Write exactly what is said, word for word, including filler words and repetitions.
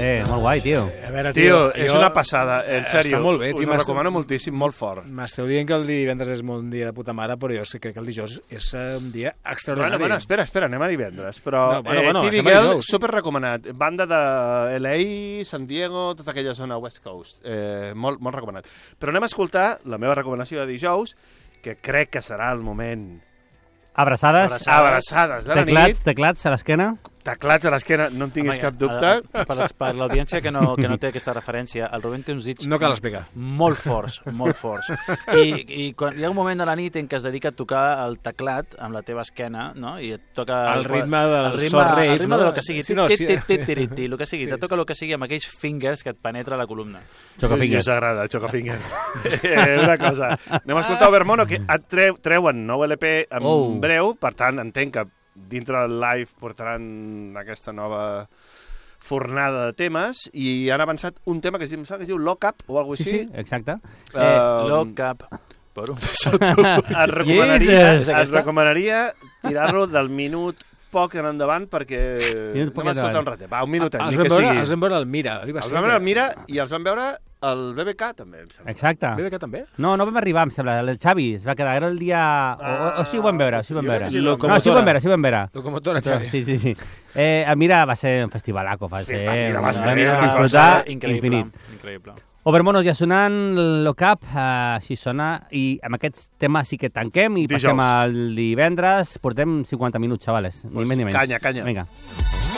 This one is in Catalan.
Eh, molt guai, tio. A veure, Tio, tio, és jo- una passada, en sèrio. Està molt bé, tio. Us ho recomano moltíssim, molt fort. M'esteu dient que el divendres és un dia de puta mare, però jo crec que el dijous és un dia extraordinari. Bueno, bueno, espera, espera, anem a divendres. Però No, bueno, eh, bueno, T V estem a Girl, dijous. super recomanat. Banda de L A, San Diego, tota aquella zona West Coast. Eh, molt, molt recomanat. Però anem a escoltar la meva recomanació de dijous, que crec que serà el moment... Abraçades, Abraçades de la teclats, nit. teclats a l'esquena. Teclats a l'esquena, no en tinguis Home, cap a- dubte. a- Per, les- per l'audiència que, no, que no té aquesta referència, el Rubén té uns dits No cal explicar. molt forts, molt forts. I, i quan hi ha un moment de la nit en què es dedica a tocar el teclat amb la teva esquena, no? I et toca... El ritme del el ritme, Soul Rave, el ritme no? de lo que sigui. Sí, no, Tit, sí. tit, tit, tit, tit, el que sigui. Sí. Te toca el que sigui amb aquells fingers que et penetra la columna. Sí, Chocofingers. us agrada, Chocofingers. eh, una cosa. Anem a escoltar Overmono, que et treu, treuen nou L P en Oh. breu, per tant, entenc que dintre del live portaran aquesta nova fornada de temes, i han avançat un tema que es diu, em sembla que es diu Lock Up o alguna Sí, cosa sí, així. exacte. Eh, Lock up. Per un beso tu. et recomanaria, Jesus. et recomanaria tirar-lo del minut poc en endavant, perquè Minut poc anem a escoltar endavant. un ratet. Va, un minutet, Els ni vam, que veure, sigui. els vam veure al Mira. Ahir va Els ser vam veure que- al Mira i els vam veure al B B K, també, em sembla. Exacte. B B K també? No, no vam arribar, em sembla. El Xavi es va quedar, era el dia... O, o, o sí ho vam veure, sí ho vam Jo crec veure. que sí, No, locomotora. sí ho vam veure, sí ho vam veure. Locomotora, Xavi. Sí, sí, sí. Eh, el Mira va ser un festivalaco, va Sí, ser... el Mira va ser vam una disfrutar cosa increïble. infinit. Increïble. Overmonos ja sonant, Lock Up, eh, així sona, i amb aquests temes sí que tanquem i Dijous. passem al divendres. Portem cinquanta minuts, xavales, ni Pues més ni menys. canya, canya. Vinga.